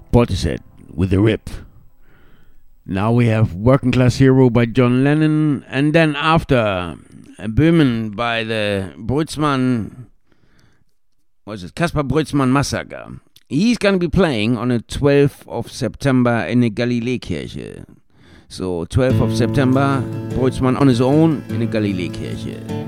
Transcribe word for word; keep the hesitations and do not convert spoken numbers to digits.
Portishead with a rip. Now we have Working Class Hero by John Lennon, and then after Böhmen by the Brötzmann, what's it, Kaspar Brötzmann Massacre. He's going to be playing on the twelfth of September in the Galileekirche. So twelfth of September, Brötzmann on his own in the Galileekirche.